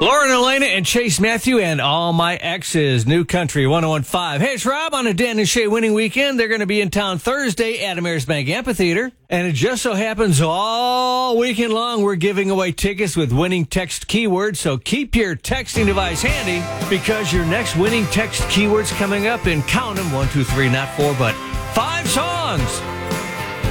Lauren Elena and Chase Matthew and all my exes. New Country 101.5. Hey, it's Rob on a Dan and Shay winning weekend. They're going to be in town Thursday at Ameris Bank Amphitheater. And it just so happens all weekend long we're giving away tickets with winning text keywords. So keep your texting device handy because your next winning text keyword's coming up in, count them, 1, 2, 3, not 4, but 5 songs.